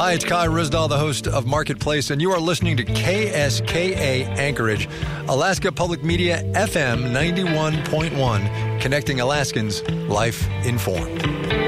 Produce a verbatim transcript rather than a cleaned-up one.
Hi, it's Kai Risdahl, the host of Marketplace, and you are listening to K S K A Anchorage, Alaska Public Media, F M ninety-one point one, connecting Alaskans, life informed.